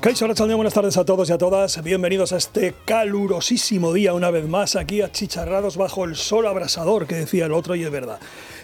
Kaixo, arratsaldeon, buenas tardes a todos y a todas. Bienvenidos a este calurosísimo día, una vez más, aquí achicharrados bajo el sol abrasador, que decía el otro, y es verdad.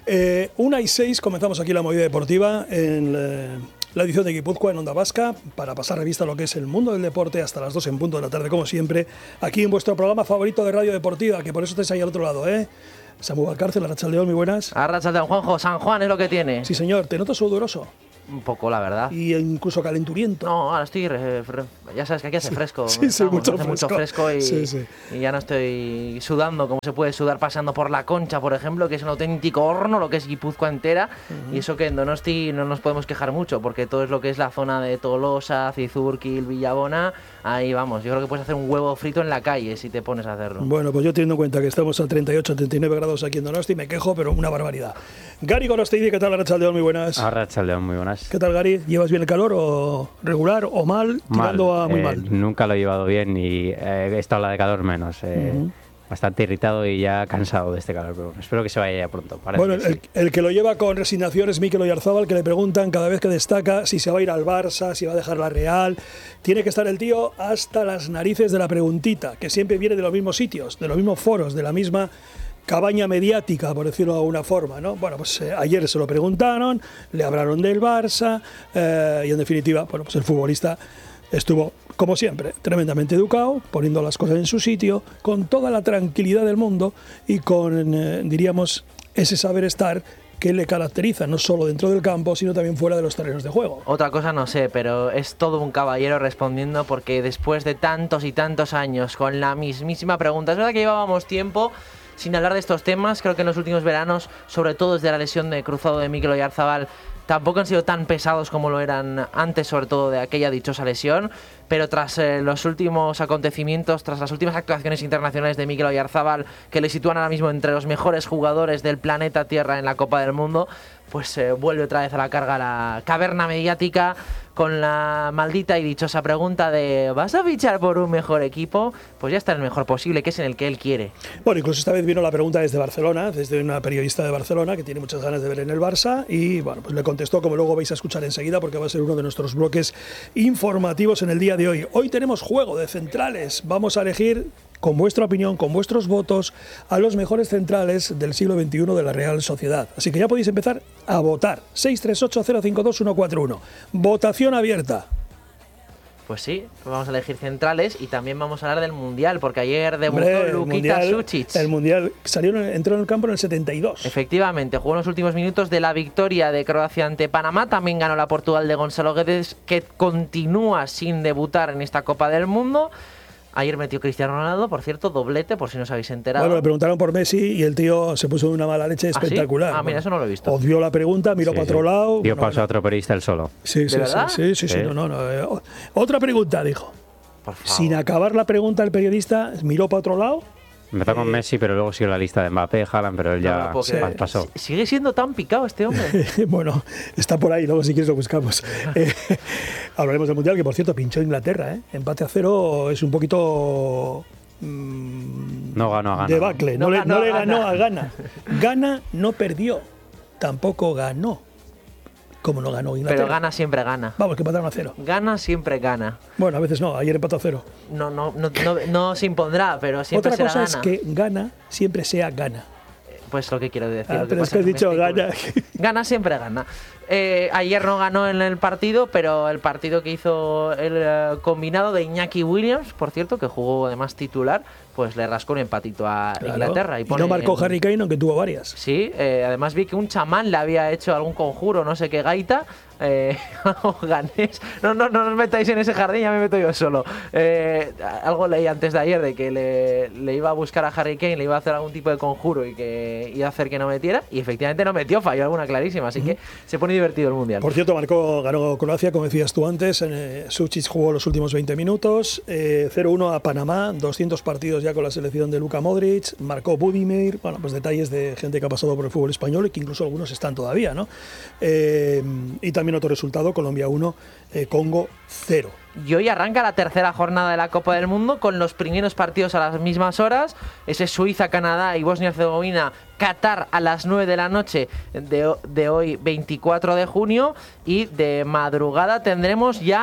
1:06, comenzamos aquí la movida deportiva en la edición de Guipúzcoa en Onda Vasca, para pasar revista a lo que es el mundo del deporte hasta las 2 en punto de la tarde, como siempre, aquí en vuestro programa favorito de radio deportiva, que por eso estáis ahí al otro lado, ¿eh? Samu Valcárcel, arratsaldeon, muy buenas. Arratsaldeon, Juanjo, San Juan es lo que tiene. Sí, señor, ¿te notas sudoroso? Un poco, la verdad. Y incluso calenturiento. No, ahora estoy... ya sabes que aquí hace fresco. Sí, hace mucho fresco y, sí. Y ya no estoy sudando como se puede sudar pasando por La Concha, por ejemplo, que es un auténtico horno, lo que es Guipúzcoa entera. Y eso que en Donosti no nos podemos quejar mucho, porque todo es lo que es la zona de Tolosa, Cizurquil, Villabona. Ahí vamos, yo creo que puedes hacer un huevo frito en la calle si te pones a hacerlo. Bueno, pues yo teniendo en cuenta que estamos a 38, 39 grados aquí en Donosti, me quejo, pero una barbaridad. Gary Gorosteidi, ¿qué tal, arratsaldeon? Muy buenas. Arratsaldeon, muy buenas. ¿Qué tal, Gary? ¿Llevas bien el calor o regular o mal? Tirando a muy mal. Nunca lo he llevado bien y he estado la de calor menos. Bastante irritado y ya cansado de este calor, pero espero que se vaya ya pronto. Bueno, el que lo lleva con resignación es Mikel Oyarzábal, que le preguntan cada vez que destaca si se va a ir al Barça, si va a dejar la Real. Tiene que estar el tío hasta las narices de la preguntita, que siempre viene de los mismos sitios, de los mismos foros, de la misma cabaña mediática, por decirlo de alguna forma, ¿no? Bueno, pues ayer se lo preguntaron, le hablaron del Barça y en definitiva, bueno, pues el futbolista estuvo, como siempre, tremendamente educado, poniendo las cosas en su sitio, con toda la tranquilidad del mundo y con, diríamos, ese saber estar que le caracteriza, no solo dentro del campo, sino también fuera de los terrenos de juego. Otra cosa no sé, pero es todo un caballero respondiendo, porque después de tantos y tantos años con la mismísima pregunta, es verdad que llevábamos tiempo sin hablar de estos temas. Creo que en los últimos veranos, sobre todo desde la lesión de cruzado de Mikel Oyarzábal, tampoco han sido tan pesados como lo eran antes, sobre todo de aquella dichosa lesión, pero tras los últimos acontecimientos, tras las últimas actuaciones internacionales de Mikel Oyarzábal, que le sitúan ahora mismo entre los mejores jugadores del planeta Tierra en la Copa del Mundo, pues vuelve otra vez a la carga la caverna mediática con la maldita y dichosa pregunta de ¿vas a fichar por un mejor equipo? Pues ya está en el mejor posible, que es en el que él quiere. Bueno, incluso esta vez vino la pregunta desde Barcelona, desde una periodista de Barcelona que tiene muchas ganas de ver en el Barça, y bueno, pues le contestó, como luego vais a escuchar enseguida, porque va a ser uno de nuestros bloques informativos en el día de hoy. Hoy tenemos juego de centrales, vamos a elegir, con vuestra opinión, con vuestros votos, a los mejores centrales del siglo XXI de la Real Sociedad. Así que ya podéis empezar a votar. 638-052-141. Votación abierta. Pues sí, vamos a elegir centrales y también vamos a hablar del Mundial, porque ayer debutó Lukita Sučić. El Mundial entró en el campo en el 72. Efectivamente, jugó en los últimos minutos de la victoria de Croacia ante Panamá. También ganó la Portugal de Gonzalo Guedes, que continúa sin debutar en esta Copa del Mundo. Ayer metió Cristiano Ronaldo, por cierto, doblete, por si no os habéis enterado. Bueno, le preguntaron por Messi y el tío se puso de una mala leche espectacular. ¿Ah, sí? Ah, mira, eso no lo he visto. Odió la pregunta, miró para otro lado. Dio paso a otro periodista él solo. Sí. No. Otra pregunta, dijo. Por favor. Sin acabar la pregunta, el periodista miró para otro lado. Empezó con Messi, pero luego siguió la lista de Mbappé, Haaland, pero él ya pasó. ¿Sigue siendo tan picado este hombre? Bueno, está por ahí, luego si quieres lo buscamos. Hablaremos del Mundial, que por cierto pinchó Inglaterra, ¿eh? Empate a 0 es un poquito... no ganó a Ghana. Debacle, no le ganó a Ghana. Ghana no perdió, tampoco ganó. Como no ganó Inglaterra. Pero Ghana siempre gana. Vamos, que empataron a 0. Ghana siempre gana. Bueno, a veces no, ayer empató a 0. No se impondrá, pero siempre será Ghana. Otra cosa es que Ghana siempre sea Ghana. Pues lo que quiero decir. Pero es que has dicho Ghana. Ghana siempre gana. Ayer no ganó en el partido, pero el partido que hizo el combinado de Iñaki Williams, por cierto, que jugó además titular, pues le rascó un empatito a Inglaterra. Y no marcó Harry Kane, aunque tuvo varias. Sí, además vi que un chamán le había hecho algún conjuro, no sé qué gaita, ganés. No os metáis en ese jardín, ya me meto yo solo. Algo leí antes de ayer de que le iba a buscar a Harry Kane, le iba a hacer algún tipo de conjuro y que iba a hacer que no metiera, y efectivamente no metió, falló alguna clarísima, así que se pone divertido el Mundial. Por cierto, ganó Croacia, como decías tú antes. Sučić jugó los últimos 20 minutos. 0-1 a Panamá, 200 partidos ya con la selección de Luka Modric. Marcó Budimir. Bueno, pues detalles de gente que ha pasado por el fútbol español y que incluso algunos están todavía, ¿no? Y también otro resultado: Colombia 1, Congo 0. Y hoy arranca la tercera jornada de la Copa del Mundo con los primeros partidos a las mismas horas. Ese Suiza, Canadá y Bosnia-Herzegovina, Qatar a las 9 de la noche de hoy 24 de junio. Y de madrugada tendremos ya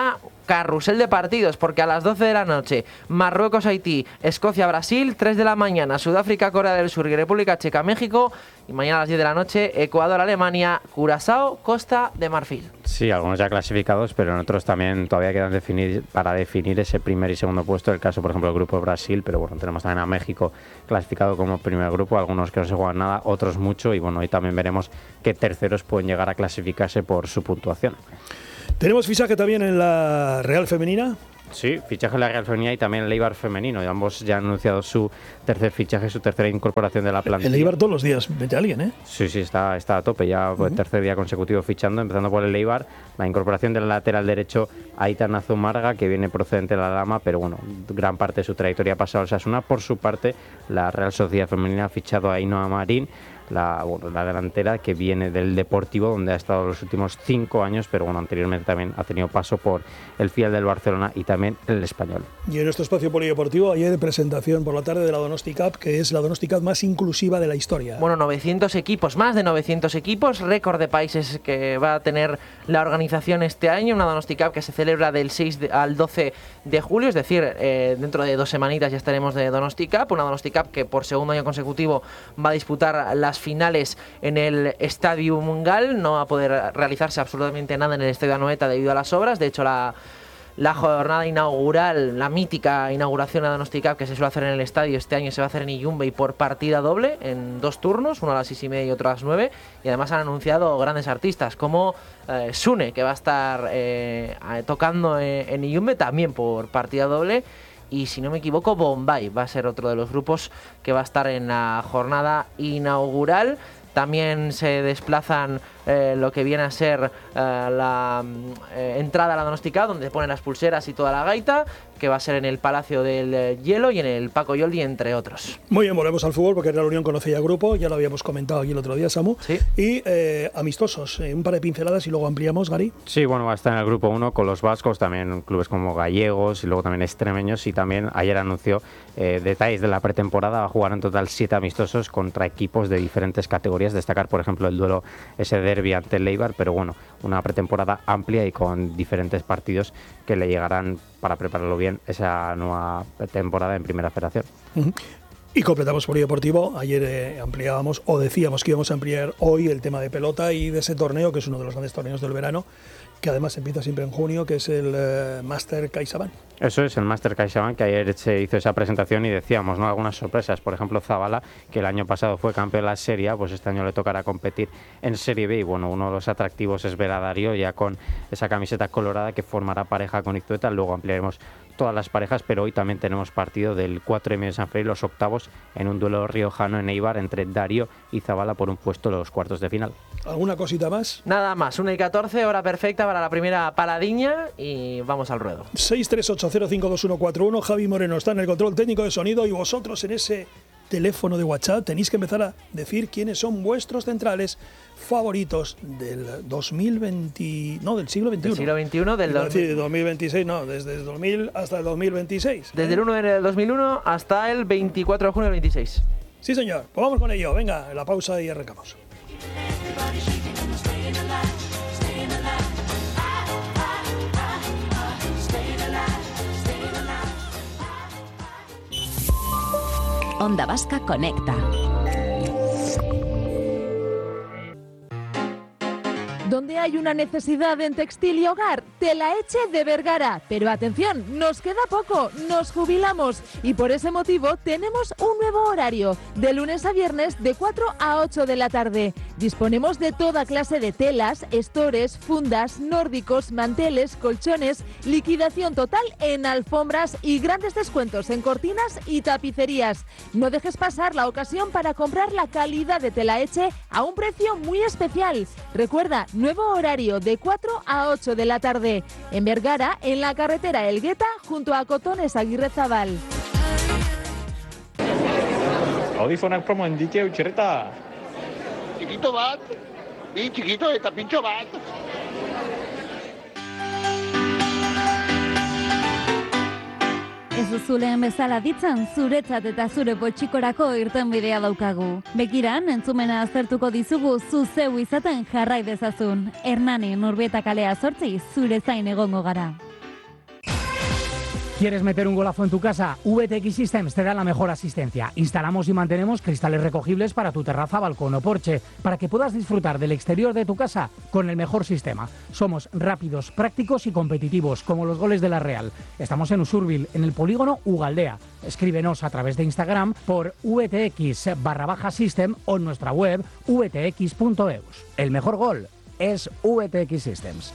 carrusel de partidos, porque a las 12 de la noche, Marruecos-Haití, Escocia-Brasil, 3 de la mañana, Sudáfrica-Corea del Sur y República Checa-México, y mañana a las 10 de la noche, Ecuador-Alemania, Curazao-Costa de Marfil. Sí, algunos ya clasificados, pero en otros también todavía quedan para definir ese primer y segundo puesto. El caso, por ejemplo, del grupo de Brasil, pero bueno, tenemos también a México clasificado como primer grupo, algunos que no se juegan nada, otros mucho, y bueno, ahí también veremos qué terceros pueden llegar a clasificarse por su puntuación. Tenemos fichaje también en la Real Femenina. Sí, fichaje en la Real Femenina y también el Eibar femenino. Y ambos ya han anunciado su tercer fichaje, su tercera incorporación de la plantilla. El Eibar todos los días mete a alguien, ¿eh? Sí, está a tope, ya por el tercer día consecutivo fichando, empezando por el Eibar. La incorporación del lateral derecho Aitan Azumarga, que viene procedente de la Dama, pero bueno, gran parte de su trayectoria ha pasado al Osasuna. Por su parte, la Real Sociedad Femenina ha fichado a Ainhoa Marín, la delantera que viene del Deportivo, donde ha estado los últimos 5 años, pero bueno, anteriormente también ha tenido paso por el filial del Barcelona y también el Español. Y en nuestro espacio polideportivo, ayer presentación por la tarde de la Donosti Cup, que es la Donosti Cup más inclusiva de la historia. Bueno, 900 equipos, más de 900 equipos, récord de países que va a tener la organización este año, una Donosti Cup que se celebra del 6 al 12 de julio, es decir, dentro de 2 semanitas ya estaremos de Donosti Cup, una Donosti Cup que por segundo año consecutivo va a disputar las finales en el Estadio Mungal. No va a poder realizarse absolutamente nada en el Estadio Anoeta debido a las obras. De hecho, la jornada inaugural, la mítica inauguración de Donosti Cup que se suele hacer en el estadio, este año se va a hacer en Iyumbe y por partida doble, en 2 turnos, uno a las 6:30 y otro a las 9. Y además han anunciado grandes artistas como Sune, que va a estar tocando en Iyumbe también por partida doble. Y si no me equivoco, Bombay va a ser otro de los grupos que va a estar en la jornada inaugural. También se desplazan lo que viene a ser la entrada a la Donosti Cup, donde ponen las pulseras y toda la gaita, que va a ser en el Palacio del Hielo y en el Paco Yoldi, entre otros. Muy bien, volvemos al fútbol porque la Unión conoce ya grupo, ya lo habíamos comentado aquí el otro día, Samu. Sí. Y amistosos, un par de pinceladas y luego ampliamos, Gary. Sí, bueno, va a estar en el grupo 1 con los vascos, también clubes como gallegos y luego también extremeños, y también ayer anunció detalles de la pretemporada. Va a jugar en total 7 amistosos contra equipos de diferentes categorías, destacar por ejemplo el duelo ese derbi ante el Eibar, pero bueno, una pretemporada amplia y con diferentes partidos que le llegarán para prepararlo bien esa nueva temporada en Primera Federación. Y completamos polideportivo. Ayer ampliábamos o decíamos que íbamos a ampliar hoy el tema de pelota y de ese torneo, que es uno de los grandes torneos del verano, que además empieza siempre en junio, que es el Master CaixaBank. Eso es, el Master CaixaBank, que ayer se hizo esa presentación y decíamos, ¿no?, algunas sorpresas. Por ejemplo, Zabala, que el año pasado fue campeón de la Serie A, pues este año le tocará competir en Serie B. Y bueno, uno de los atractivos es ver a Darío ya con esa camiseta colorada que formará pareja con Ictueta. Luego ampliaremos todas las parejas, pero hoy también tenemos partido del 4M de San Felipe, los octavos, en un duelo riojano en Eibar entre Darío y Zabala por un puesto en los cuartos de final. ¿Alguna cosita más? Nada más, 1:14, hora perfecta para la primera paradiña y vamos al ruedo. 638052141, Javi Moreno está en el control técnico de sonido y vosotros en ese teléfono de WhatsApp tenéis que empezar a decir quiénes son vuestros centrales favoritos del 2020, no, del siglo XXI. Del siglo XXI, del 2026, no, desde el 2000 hasta el 2026. Desde el 1 de enero del 2001 hasta el 24 de junio del 26. Sí, señor, pues vamos con ello. Venga, la pausa y arrancamos. Onda Vasca Conecta. Donde hay una necesidad en textil y hogar, Telaeche de Vergara. Pero atención, nos queda poco, nos jubilamos y por ese motivo tenemos un nuevo horario, de lunes a viernes de 4 a 8 de la tarde. Disponemos de toda clase de telas, estores, fundas, nórdicos, manteles, colchones, liquidación total en alfombras y grandes descuentos en cortinas y tapicerías. No dejes pasar la ocasión para comprar la calidad de Telaeche a un precio muy especial. Recuerda, nuevo horario de 4 a 8 de la tarde. En Vergara, en la carretera Elgueta, junto a Cotones Aguirrezabal. Audifonak promo endike utxerreta. Txikito bat, bi txikito eta pintxo bat. Ez duzuleen bezala ditzan, zuretzat eta zure poltsikorako irtenbidea daukagu. Begiran, entzumena aztertuko dizugu zu zeu izaten jarrai dezazun. Hernani Urbieta kalea 8, zure zain egongo gara. ¿Quieres meter un golazo en tu casa? VTX Systems te da la mejor asistencia. Instalamos y mantenemos cristales recogibles para tu terraza, balcón o porche, para que puedas disfrutar del exterior de tu casa con el mejor sistema. Somos rápidos, prácticos y competitivos, como los goles de la Real. Estamos en Usurbil, en el polígono Ugaldea. Escríbenos a través de Instagram por VTX_System o en nuestra web vtx.eus. El mejor gol es VTX Systems.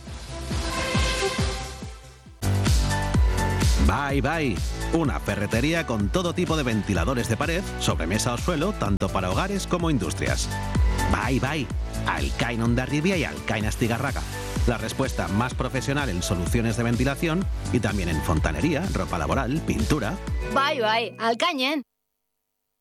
Bye Bye, una ferretería con todo tipo de ventiladores de pared, sobremesa o suelo, tanto para hogares como industrias. Bye Bye, Alcain Hondarribia y Alcain Astigarraga. La respuesta más profesional en soluciones de ventilación y también en fontanería, ropa laboral, pintura. Bye Bye, Alcañen.